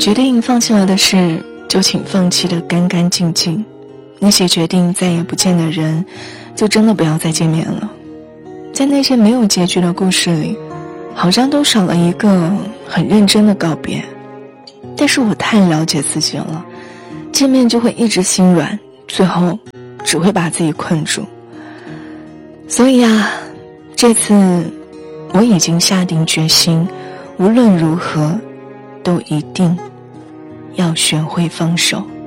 决定放弃了的事，就请放弃得干干净净。那些决定再也不见的人，就真的不要再见面了。在那些没有结局的故事里，好像都少了一个很认真的告别。但是我太了解自己了，见面就会一直心软，最后只会把自己困住。所以啊，这次我已经下定决心，无论如何都一定要学会放手。